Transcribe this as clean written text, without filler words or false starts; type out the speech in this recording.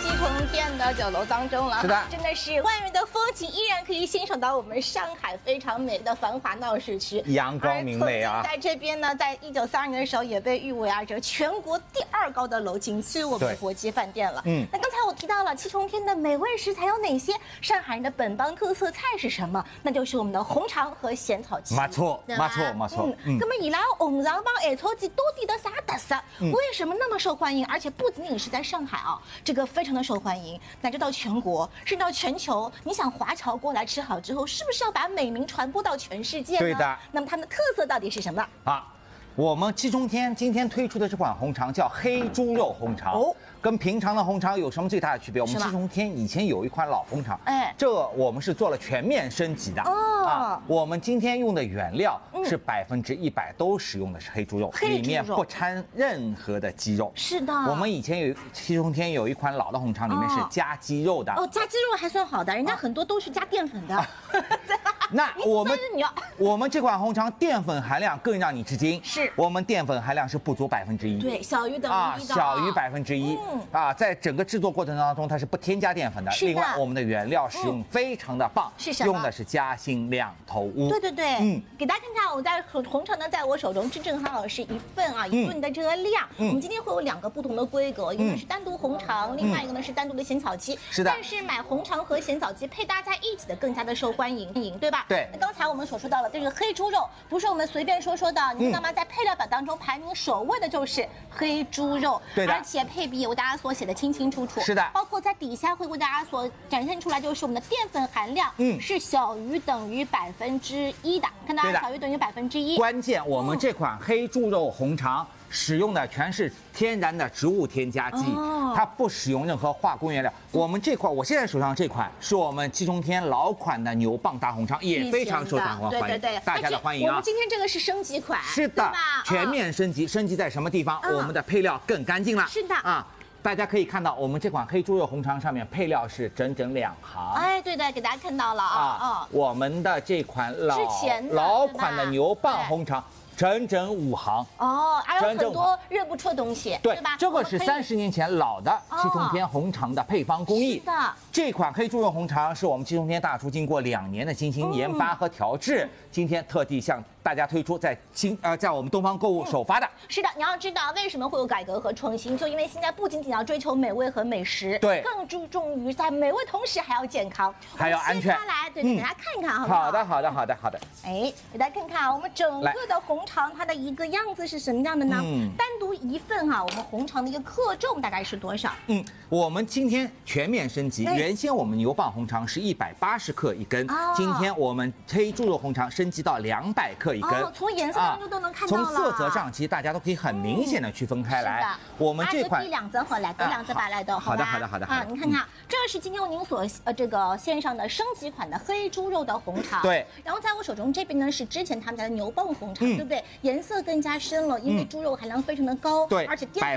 西城店的酒楼当中了， 是的， 真的是万园的风景依然可以欣赏到我们上海非常美的繁华闹市区， 阳光明媚啊！ 在这边呢，在1932年的时候也被誉为这全国第2高的楼，仅次于我们的国际饭店了。那刚才我提到了七重天的美味食材有哪些？上海人的本帮特色菜是什么？那就是我们的红肠和咸草鸡。 没错，没错，没错。 那么伊拉红肠帮咸草鸡到底的啥特色？为什么那么受欢迎？而且不仅仅是在上海这个非常的受欢迎，乃至到全国，甚至到全球。你想华侨过来吃好之后，是不是要把美名传播到全世界呢？ 对的。 那么它们的特色到底是什么啊？我们七重天今天推出的这款红肠叫黑猪肉红肠，跟平常的红肠有什么最大的区别？我们七重天以前有一款老红肠，这我们是做了全面升级的我们今天用的原料是100%都使用的是黑猪肉，里面不掺任何的鸡肉。 是的， 我们以前七重天有一款老的红肠，里面是加鸡肉的。 加鸡肉还算好的，人家很多都是加淀粉的。 那我们这款红肠淀粉含量更让你吃惊， 是我们淀粉含量是不足1%， 对，小于等于1的小于1%在整个制作过程当中它是不添加淀粉的。另外，我们的原料使用非常的棒， 是什么？ 用的是嘉兴2头乌。 对，给大家看看，我在红肠呢，在我手中正好是1份1顿的这个量。我们今天会有2个不同的规格，一个是单独红肠，另外一个呢是单独的咸草鸡。 是的， 但是买红肠和咸草鸡配搭在一起的更加的受欢迎，对吧？ 对。 那刚才我们所说到的这个黑猪肉，不是我们随便说的，你知道吗？在配料表当中排名首位的就是黑猪肉， 对的， 而且配比也为大家所写的清清楚楚。 是的， 包括在底下会为大家所展现出来，就是我们的淀粉含量，是小于等于1%的，看到小于等于1%。 关键我们这款黑猪肉红肠使用的全是天然的植物添加剂，它不使用任何化工原料。我们这款，我现在手上这款是我们七重天老款的牛蒡大红肠，也非常受大家的欢迎我们今天这个是升级款， 是的，全面升级。升级在什么地方？我们的配料更干净了。 是的大家可以看到，我们这款黑猪肉红肠上面配料是整整2行。 对的，给大家看到了我们的这款老款的牛蒡红肠。整整5行还有很多认不出的东西，对吧？ 这个是30年前老的七重天红肠的配方工艺。 是的， 这款黑猪肉红肠是我们七重天大厨经过2年的精心研发和调制，今天特地向大家推出，在我们东方购物首发的。 是的，你要知道为什么会有改革和创新，就因为现在不仅仅要追求美味和美食， 对， 更注重于在美味同时还要健康， 还要安全。 来，给大家看一看，好不好？ 好的。 给大家看看我们整个的红肠它的一个样子是什么样的呢？单独1份我们红肠的一个克重大概是多少？ 我们今天全面升级，原先我们牛蒡红肠是180克一根，今天我们黑猪肉红肠升级到200克一根。 从颜色当中都能看到了。 从色泽上，其实大家都可以很明显的区分开来。我们这款 2则好，来给2则把来的， 好的。 你看看，这是今天为您所这个线上的升级款的黑猪肉的红肠。 对。 然后在我手中这边呢是之前他们家的牛蒡红肠，对不对？颜色更加深了，因为猪肉含量非常的高， 对， 而且